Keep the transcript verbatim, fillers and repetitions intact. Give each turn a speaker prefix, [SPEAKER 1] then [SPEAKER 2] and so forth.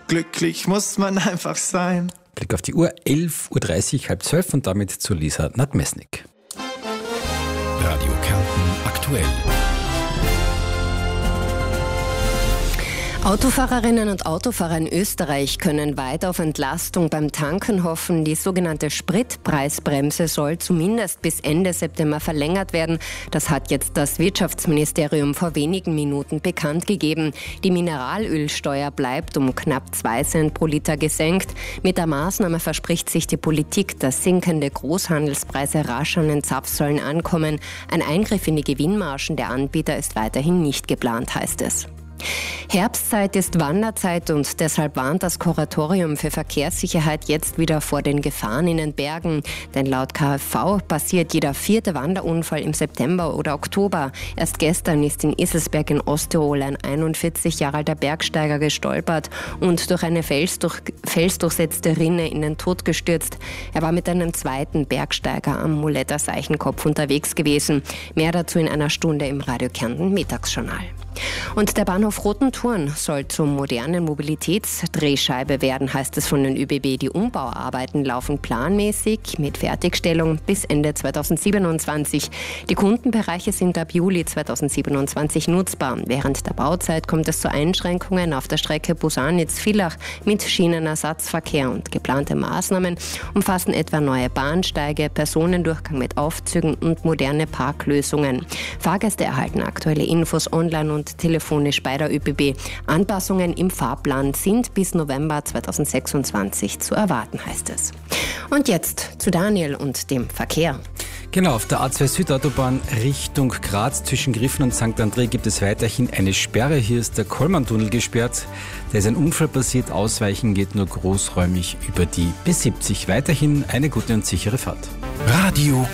[SPEAKER 1] glücklich muss man einfach sein.
[SPEAKER 2] Blick auf die Uhr, elf Uhr dreißig, halb zwölf und damit zu Lisa Nadmesnik.
[SPEAKER 3] Radio Kärnten aktuell.
[SPEAKER 4] Autofahrerinnen und Autofahrer in Österreich können weiter auf Entlastung beim Tanken hoffen. Die sogenannte Spritpreisbremse soll zumindest bis Ende September verlängert werden. Das hat jetzt das Wirtschaftsministerium vor wenigen Minuten bekannt gegeben. Die Mineralölsteuer bleibt um knapp zwei Cent pro Liter gesenkt. Mit der Maßnahme verspricht sich die Politik, dass sinkende Großhandelspreise rasch an den Zapfsäulen ankommen. Ein Eingriff in die Gewinnmargen der Anbieter ist weiterhin nicht geplant, heißt es. Herbstzeit ist Wanderzeit und deshalb warnt das Kuratorium für Verkehrssicherheit jetzt wieder vor den Gefahren in den Bergen. Denn laut K F V passiert jeder vierte Wanderunfall im September oder Oktober. Erst gestern ist in Iselsberg in Osttirol ein einundvierzig Jahre alter Bergsteiger gestolpert und durch eine felsdurch, felsdurchsetzte Rinne in den Tod gestürzt. Er war mit einem zweiten Bergsteiger am Muletter Seichenkopf unterwegs gewesen. Mehr dazu in einer Stunde im Radio Kärnten Mittagsjournal. Und der Bahnhof Rotenturn soll zur modernen Mobilitätsdrehscheibe werden, heißt es von den ÖBB. Die Umbauarbeiten laufen planmäßig mit Fertigstellung bis Ende zweitausendsiebenundzwanzig. Die Kundenbereiche sind ab Juli zweitausendsiebenundzwanzig nutzbar. Während der Bauzeit kommt es zu Einschränkungen auf der Strecke Busanitz-Villach mit Schienenersatzverkehr und geplante Maßnahmen umfassen etwa neue Bahnsteige, Personendurchgang mit Aufzügen und moderne Parklösungen. Fahrgäste erhalten aktuelle Infos online und telefonisch bei der ÖBB. Anpassungen im Fahrplan sind bis November zweitausendsechsundzwanzig zu erwarten, heißt es. Und jetzt zu Daniel und dem Verkehr.
[SPEAKER 2] Genau, auf der A zwei Südautobahn Richtung Graz zwischen Griffen und Sankt André gibt es weiterhin eine Sperre. Hier ist der Kollmann-Tunnel gesperrt. Da ist ein Unfall passiert. Ausweichen geht nur großräumig über die B siebzig. Weiterhin eine gute und sichere Fahrt.
[SPEAKER 3] Radio